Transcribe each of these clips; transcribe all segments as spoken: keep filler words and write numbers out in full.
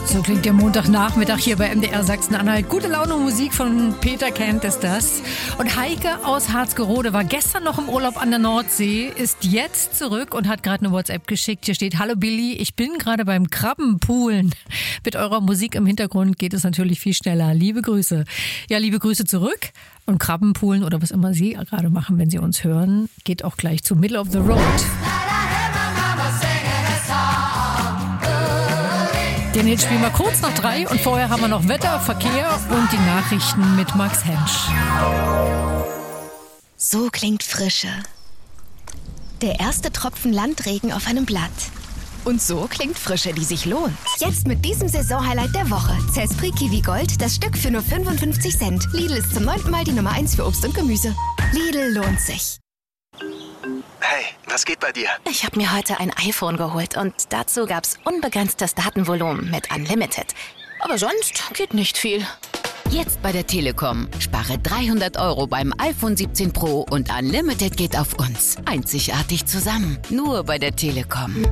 So klingt der Montagnachmittag hier bei M D R Sachsen-Anhalt. Gute Laune und Musik von Peter Kent ist das. Und Heike aus Harzgerode war gestern noch im Urlaub an der Nordsee, ist jetzt zurück und hat gerade eine WhatsApp geschickt. Hier steht: Hallo Billy, ich bin gerade beim Krabbenpoolen. Mit eurer Musik im Hintergrund geht es natürlich viel schneller. Liebe Grüße. Ja, liebe Grüße zurück. Und Krabbenpoolen oder was immer Sie gerade machen, wenn Sie uns hören, geht auch gleich zu Middle of the Road. Den Hit spielen wir kurz nach drei und vorher haben wir noch Wetter, Verkehr und die Nachrichten mit Max Hensch. So klingt Frische. Der erste Tropfen Landregen auf einem Blatt. Und so klingt Frische, die sich lohnt. Jetzt mit diesem Saisonhighlight der Woche. Cespri Kiwi Gold, das Stück für nur fünfundfünfzig Cent. Lidl ist zum neunten Mal die Nummer eins für Obst und Gemüse. Lidl lohnt sich. Hey, was geht bei dir? Ich habe mir heute ein iPhone geholt und dazu gab's unbegrenztes Datenvolumen mit Unlimited. Aber sonst geht nicht viel. Jetzt bei der Telekom. Spare dreihundert Euro beim iPhone siebzehn Pro und Unlimited geht auf uns. Einzigartig zusammen. Nur bei der Telekom.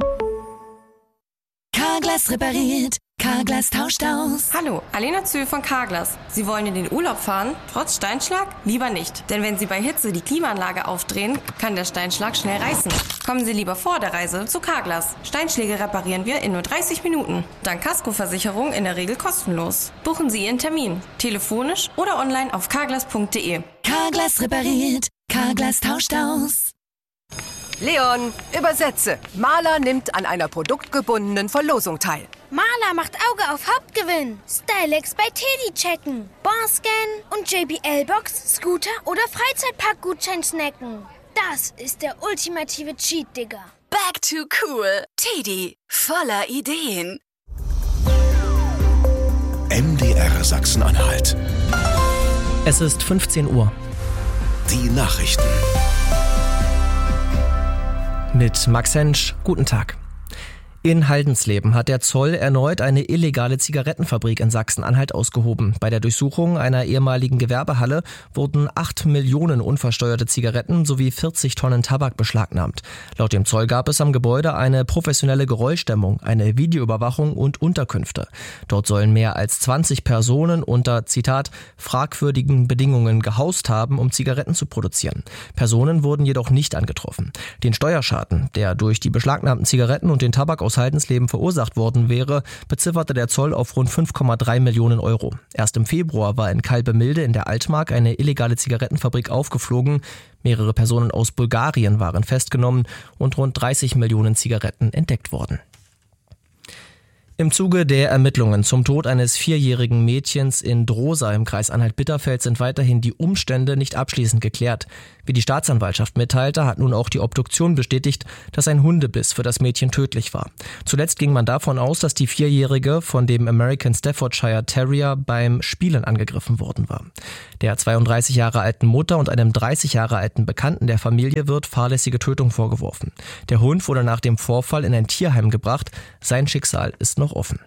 Carglass repariert, Carglass tauscht aus. Hallo, Alena Zühl von Carglass. Sie wollen in den Urlaub fahren, trotz Steinschlag? Lieber nicht. Denn wenn Sie bei Hitze die Klimaanlage aufdrehen, kann der Steinschlag schnell reißen. Kommen Sie lieber vor der Reise zu Carglass. Steinschläge reparieren wir in nur dreißig Minuten. Dank Kaskoversicherung in der Regel kostenlos. Buchen Sie Ihren Termin. Telefonisch oder online auf carglass punkt de. Carglass repariert, Carglass tauscht aus. Leon, übersetze. Maler nimmt an einer produktgebundenen Verlosung teil. Maler macht Auge auf Hauptgewinn. Stylex bei Teddy checken. Barscan und J B L-Box, Scooter oder Freizeitpark-Gutschein snacken. Das ist der ultimative Cheat, Digga. Back to cool. Teddy, voller Ideen. M D R Sachsen-Anhalt. Es ist fünfzehn Uhr. Die Nachrichten. Mit Max Hensch, guten Tag. In Haldensleben hat der Zoll erneut eine illegale Zigarettenfabrik in Sachsen-Anhalt ausgehoben. Bei der Durchsuchung einer ehemaligen Gewerbehalle wurden acht Millionen unversteuerte Zigaretten sowie vierzig Tonnen Tabak beschlagnahmt. Laut dem Zoll gab es am Gebäude eine professionelle Geräuschdämmung, eine Videoüberwachung und Unterkünfte. Dort sollen mehr als zwanzig Personen unter, Zitat, fragwürdigen Bedingungen gehaust haben, um Zigaretten zu produzieren. Personen wurden jedoch nicht angetroffen. Den Steuerschaden, der durch die beschlagnahmten Zigaretten und den Tabak aus Haldensleben verursacht worden wäre, bezifferte der Zoll auf rund fünf Komma drei Millionen Euro. Erst im Februar war in Kalbemilde in der Altmark eine illegale Zigarettenfabrik aufgeflogen. Mehrere Personen aus Bulgarien waren festgenommen und rund dreißig Millionen Zigaretten entdeckt worden. Im Zuge der Ermittlungen zum Tod eines vierjährigen Mädchens in Drosa im Kreis Anhalt-Bitterfeld sind weiterhin die Umstände nicht abschließend geklärt. Wie die Staatsanwaltschaft mitteilte, hat nun auch die Obduktion bestätigt, dass ein Hundebiss für das Mädchen tödlich war. Zuletzt ging man davon aus, dass die Vierjährige von dem American Staffordshire Terrier beim Spielen angegriffen worden war. Der zweiunddreißig Jahre alten Mutter und einem dreißig Jahre alten Bekannten der Familie wird fahrlässige Tötung vorgeworfen. Der Hund wurde nach dem Vorfall in ein Tierheim gebracht. Sein Schicksal ist noch offen.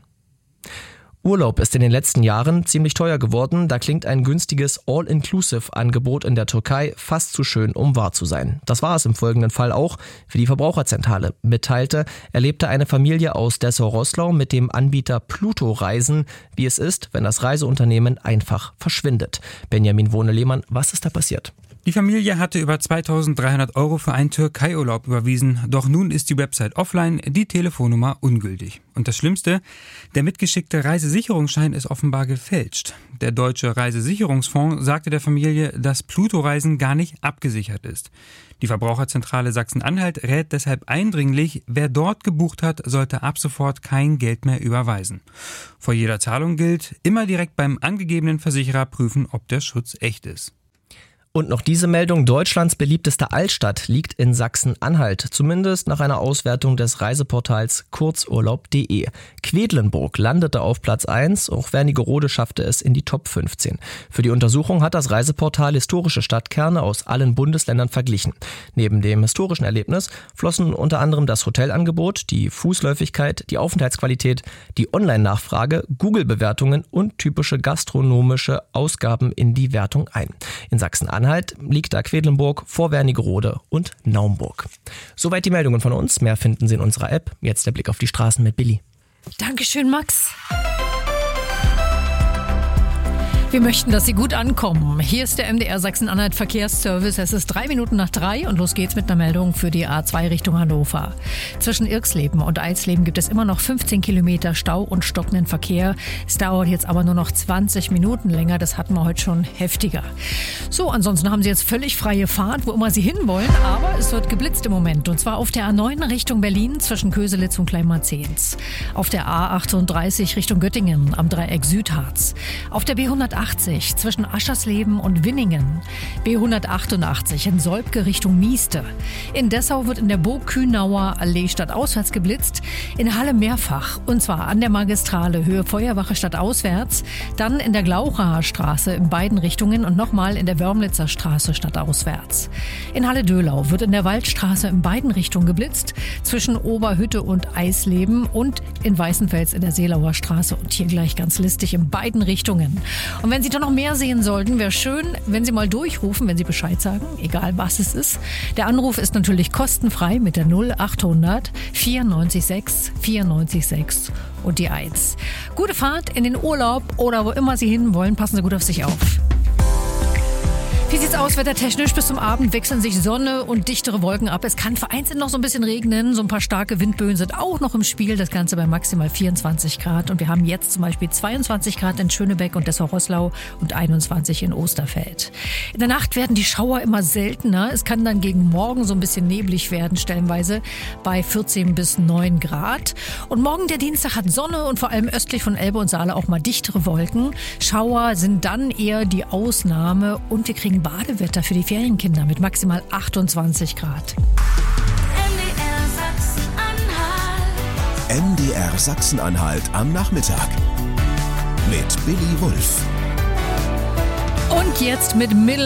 Urlaub ist in den letzten Jahren ziemlich teuer geworden. Da klingt ein günstiges All-Inclusive-Angebot in der Türkei fast zu schön, um wahr zu sein. Das war es im folgenden Fall auch, wie die Verbraucherzentrale mitteilte, erlebte eine Familie aus Dessau-Roßlau mit dem Anbieter Pluto Reisen, wie es ist, wenn das Reiseunternehmen einfach verschwindet. Benjamin Wohne-Lehmann, was ist da passiert? Die Familie hatte über zweitausenddreihundert Euro für einen Türkei-Urlaub überwiesen, doch nun ist die Website offline, die Telefonnummer ungültig. Und das Schlimmste, der mitgeschickte Reisesicherungsschein ist offenbar gefälscht. Der Deutsche Reisesicherungsfonds sagte der Familie, dass Pluto-Reisen gar nicht abgesichert ist. Die Verbraucherzentrale Sachsen-Anhalt rät deshalb eindringlich, wer dort gebucht hat, sollte ab sofort kein Geld mehr überweisen. Vor jeder Zahlung gilt, immer direkt beim angegebenen Versicherer prüfen, ob der Schutz echt ist. Und noch diese Meldung: Deutschlands beliebteste Altstadt liegt in Sachsen-Anhalt, zumindest nach einer Auswertung des Reiseportals kurzurlaub punkt de. Quedlinburg landete auf Platz eins, auch Wernigerode schaffte es in die Top fünfzehn. Für die Untersuchung hat das Reiseportal historische Stadtkerne aus allen Bundesländern verglichen. Neben dem historischen Erlebnis flossen unter anderem das Hotelangebot, die Fußläufigkeit, die Aufenthaltsqualität, die Online-Nachfrage, Google-Bewertungen und typische gastronomische Ausgaben in die Wertung ein. In Sachsen-Anhalt liegt da Quedlinburg vor Wernigerode und Naumburg. Soweit die Meldungen von uns. Mehr finden Sie in unserer App. Jetzt der Blick auf die Straßen mit Billy. Dankeschön, Max. Wir möchten, dass Sie gut ankommen. Hier ist der M D R Sachsen-Anhalt Verkehrsservice. Es ist drei Minuten nach drei und los geht's mit einer Meldung für die A zwei Richtung Hannover. Zwischen Irxleben und Eisleben gibt es immer noch fünfzehn Kilometer Stau und stockenden Verkehr. Es dauert jetzt aber nur noch zwanzig Minuten länger. Das hatten wir heute schon heftiger. So, ansonsten haben Sie jetzt völlig freie Fahrt, wo immer Sie hinwollen. Aber es wird geblitzt im Moment. Und zwar auf der A neun Richtung Berlin zwischen Köselitz und Kleinmarzehns. Auf der A achtunddreißig Richtung Göttingen am Dreieck Südharz. Auf der B hundertachtzig zwischen Aschersleben und Winningen. B hundertachtundachtzig in Solbke Richtung Mieste. In Dessau wird in der Burg-Kühnauer Allee stadtauswärts geblitzt. In Halle mehrfach. Und zwar an der Magistrale Höhe Feuerwache stadtauswärts. Dann in der Glauchaer Straße in beiden Richtungen und nochmal in der Wörmlitzer Straße stadtauswärts. In Halle-Döhlau wird in der Waldstraße in beiden Richtungen geblitzt. Zwischen Oberhütte und Eisleben und in Weißenfels in der Seelauer Straße. Und hier gleich ganz listig in beiden Richtungen. Und wenn Sie da noch mehr sehen sollten, wäre schön, wenn Sie mal durchrufen, wenn Sie Bescheid sagen, egal was es ist. Der Anruf ist natürlich kostenfrei mit der null achthundert vierundneunzig sechs vierundneunzig sechs und die eins. Gute Fahrt in den Urlaub oder wo immer Sie hin wollen, passen Sie gut auf sich auf. Wie sieht's aus wettertechnisch? Bis zum Abend wechseln sich Sonne und dichtere Wolken ab. Es kann vereinzelt noch so ein bisschen regnen. So ein paar starke Windböen sind auch noch im Spiel. Das Ganze bei maximal vierundzwanzig Grad. Und wir haben jetzt zum Beispiel zweiundzwanzig Grad in Schönebeck und Dessau-Roßlau und einundzwanzig in Osterfeld. In der Nacht werden die Schauer immer seltener. Es kann dann gegen morgen so ein bisschen neblig werden, stellenweise bei vierzehn bis neun Grad. Und morgen, der Dienstag, hat Sonne und vor allem östlich von Elbe und Saale auch mal dichtere Wolken. Schauer sind dann eher die Ausnahme und wir kriegen Badewetter für die Ferienkinder mit maximal achtundzwanzig Grad. M D R Sachsen-Anhalt am Nachmittag mit Billy Wulff. Und jetzt mit Middle